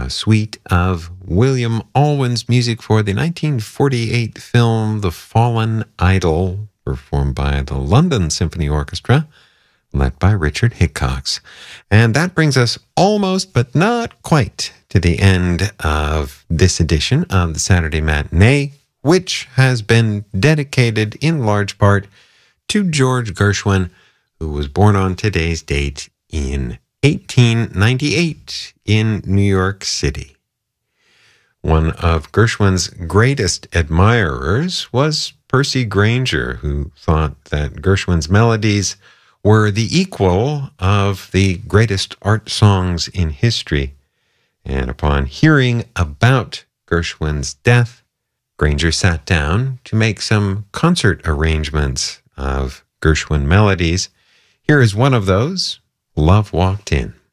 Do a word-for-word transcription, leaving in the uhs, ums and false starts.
a suite of William Alwyn's music for the nineteen forty-eight film The Fallen Idol, performed by the London Symphony Orchestra, led by Richard Hickox. And that brings us almost, but not quite, to the end of this edition of the Saturday Matinee, which has been dedicated in large part to George Gershwin, who was born on today's date in eighteen ninety-eight in New York City. One of Gershwin's greatest admirers was Percy Grainger, who thought that Gershwin's melodies were the equal of the greatest art songs in history. And upon hearing about Gershwin's death, Grainger sat down to make some concert arrangements of Gershwin melodies. Here is one of those, Love Walked In.